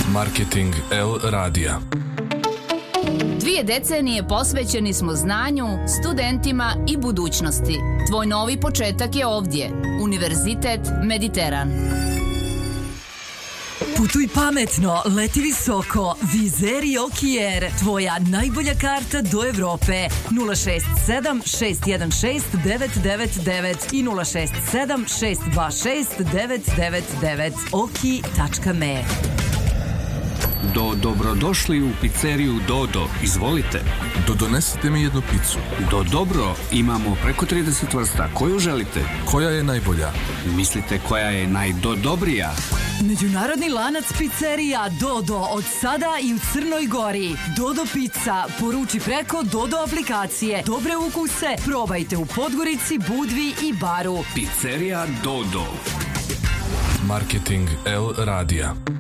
Marketing L radija. 2 decenije posvećeni smo znanju, studentima i budućnosti. Tvoj novi početak je ovdje. Univerzitet Mediteran. Putuj pametno, leti visoko, Vizer i Okijer, tvoja najbolja karta do Evrope. 067 616 999 i 067 626 999 oki.me. Dobrodošli u pizzeriju Dodo. Izvolite. Donesite mi jednu picu. Dobro, imamo preko 30 vrsta. Koju želite? Koja je najbolja? Mislite koja je najdobrija? Međunarodni lanac pizzerija Dodo od sada i u Crnoj Gori. Dodo pizza. Poruči preko Dodo aplikacije. Dobre ukuse probajte u Podgorici, Budvi i Baru. Pizzerija Dodo. Marketing L radija.